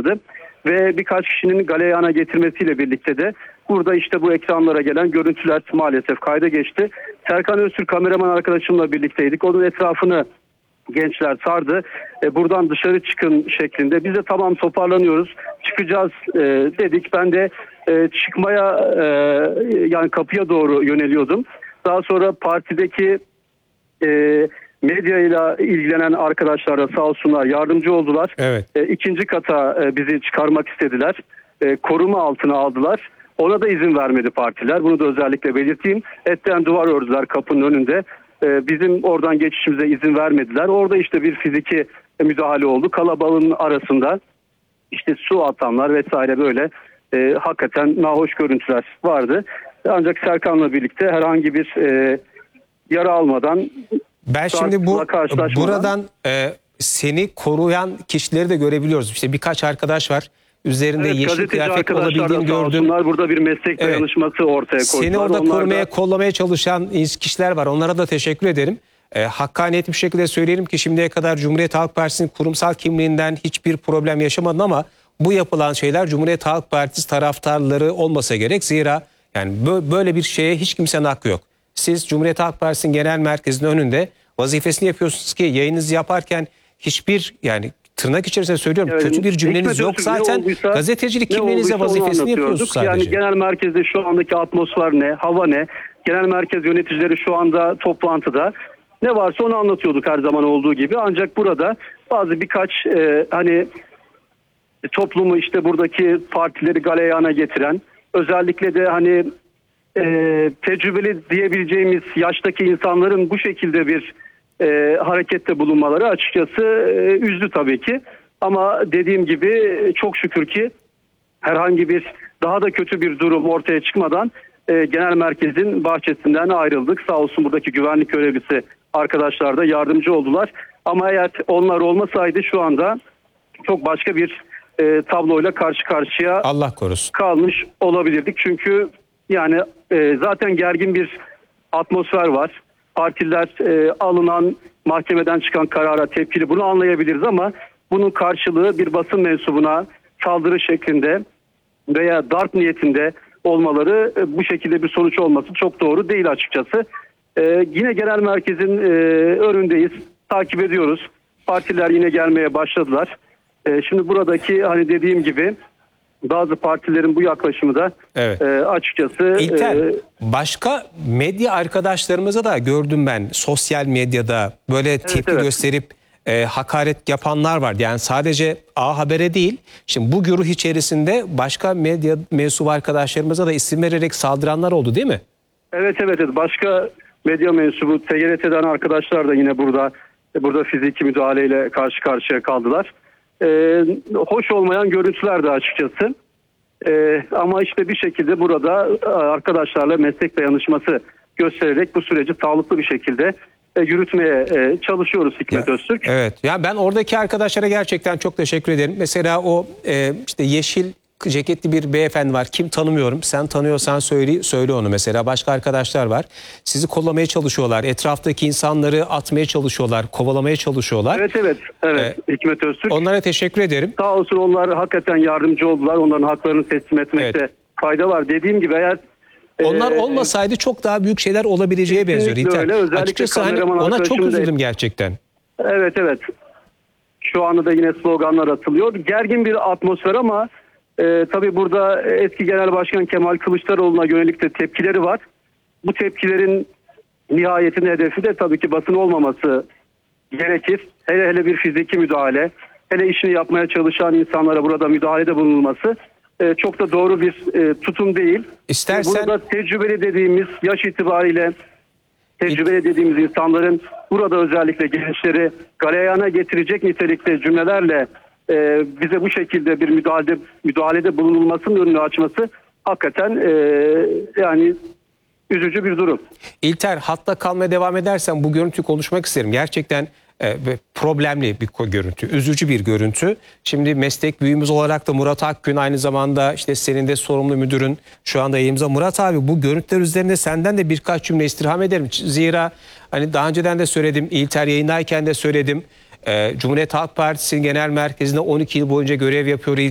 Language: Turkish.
vardı. Ve birkaç kişinin galeyana getirmesiyle birlikte de burada işte bu ekranlara gelen görüntüler maalesef kayda geçti. Serkan Öztürk kameraman arkadaşımla birlikteydik. Onun etrafını gençler sardı. Buradan dışarı çıkın şeklinde. Biz de tamam toparlanıyoruz, çıkacağız dedik. Ben de çıkmaya yani kapıya doğru yöneliyordum. Daha sonra partideki medyayla ilgilenen arkadaşlar da sağ olsunlar yardımcı oldular. Evet. İkinci kata bizi çıkarmak istediler. Koruma altına aldılar. Ona da izin vermedi partiler. Bunu da özellikle belirteyim. Etten duvar ördüler kapının önünde. Bizim oradan geçişimize izin vermediler. Orada işte bir fiziki müdahale oldu. Kalabalığın arasında işte su atanlar vesaire böyle hakikaten nahoş görüntüler vardı. Ancak Serkan'la birlikte herhangi bir yara almadan, ben şimdi buradan seni koruyan kişileri de görebiliyoruz. İşte birkaç arkadaş var. Üzerinde evet, yeşil kıyafet olabildiğini gördüm. Burada bir meslek dayanışması ortaya koydular. Seni orada korumaya, kollamaya çalışan kişiler var. Onlara da teşekkür ederim. Hakkaniyetli bir şekilde söyleyelim ki şimdiye kadar Cumhuriyet Halk Partisi'nin kurumsal kimliğinden hiçbir problem yaşamadın ama bu yapılan şeyler Cumhuriyet Halk Partisi taraftarları olmasa gerek. Zira yani böyle bir şeye hiç kimsenin hakkı yok. Siz Cumhuriyet Halk Partisi'nin genel merkezinin önünde vazifesini yapıyorsunuz ki yayınınızı yaparken hiçbir yani tırnak içerisinde söylüyorum kötü bir cümleniz yok zaten. Gazetecilik kimliğinize vazifesini yapıyorsunuz sadece. Yani genel merkezde şu andaki atmosfer ne, hava ne? Genel merkez yöneticileri şu anda toplantıda. Ne varsa onu anlatıyorduk her zaman olduğu gibi. Ancak burada birkaç hani toplumu işte buradaki partileri galeyana getiren, özellikle de hani tecrübeli diyebileceğimiz yaştaki insanların bu şekilde bir harekette bulunmaları açıkçası üzdü tabii ki. Ama dediğim gibi çok şükür ki herhangi bir daha da kötü bir durum ortaya çıkmadan genel merkezin bahçesinden ayrıldık. Sağ olsun buradaki güvenlik görevlisi arkadaşlar da yardımcı oldular. Ama eğer onlar olmasaydı şu anda çok başka bir tabloyla karşı karşıya Allah korusun kalmış olabilirdik. Çünkü yani zaten gergin bir atmosfer var. Partiler alınan mahkemeden çıkan karara tepkili, bunu anlayabiliriz ama bunun karşılığı bir basın mensubuna saldırı şeklinde veya darp niyetinde olmaları, bu şekilde bir sonuç olması çok doğru değil açıkçası. Yine genel merkezin önündeyiz, takip ediyoruz. Partiler yine gelmeye başladılar. Şimdi buradaki hani dediğim gibi bazı partilerin bu yaklaşımı da açıkçası... İlter, başka medya arkadaşlarımıza da gördüm ben sosyal medyada böyle tepki gösterip hakaret yapanlar var. Yani sadece A Haber'e değil, şimdi bu güruh içerisinde başka medya mensubu arkadaşlarımıza da isim vererek saldıranlar oldu değil mi? Evet. Başka medya mensubu TGRT'den arkadaşlar da yine burada fiziki müdahaleyle karşı karşıya kaldılar. Hoş olmayan görüntüler de açıkçası. Ama işte bir şekilde burada arkadaşlarla meslek dayanışması göstererek bu süreci sağlıklı bir şekilde yürütmeye çalışıyoruz Hikmet Öztürk. Evet. Ya ben oradaki arkadaşlara gerçekten çok teşekkür ederim. Mesela o işte yeşil ceketli bir beyefendi var. Kim tanımıyorum. Sen tanıyorsan söyle onu mesela. Başka arkadaşlar var. Sizi kollamaya çalışıyorlar. Etraftaki insanları atmaya çalışıyorlar. Kovalamaya çalışıyorlar. Evet. Hikmet Öztürk. Onlara teşekkür ederim. Sağ olsun, onlar hakikaten yardımcı oldular. Onların haklarını teslim etmekte fayda var. Dediğim gibi eğer onlar olmasaydı çok daha büyük şeyler olabileceğe benziyor. Açıkçası hani ona çok üzüldüm gerçekten. Evet. Şu anda da yine sloganlar atılıyor. Gergin bir atmosfer ama tabii burada eski Genel Başkan Kemal Kılıçdaroğlu'na yönelik de tepkileri var. Bu tepkilerin nihayetinde hedefi de tabii ki basın olmaması gerekir. Hele bir fiziki müdahale, hele işini yapmaya çalışan insanlara burada müdahalede bulunulması çok da doğru bir tutum değil. Burada tecrübeli dediğimiz, yaş itibariyle tecrübeli dediğimiz insanların burada özellikle gençleri galeyana getirecek nitelikte cümlelerle bize bu şekilde bir müdahalede bulunulmasının önünü açması hakikaten yani üzücü bir durum. İlter, hatta kalmaya devam edersen bu görüntüyü konuşmak isterim. Gerçekten problemli bir görüntü, üzücü bir görüntü. Şimdi meslek büyüğümüz olarak da Murat Akgün, aynı zamanda işte senin de sorumlu müdürün şu anda yayımıza. Murat abi, bu görüntüler üzerinde senden de birkaç cümle istirham ederim. Zira hani daha önceden de söyledim, İlter yayındayken de söyledim. Cumhuriyet Halk Partisi'nin genel merkezinde 12 yıl boyunca görev yapıyor.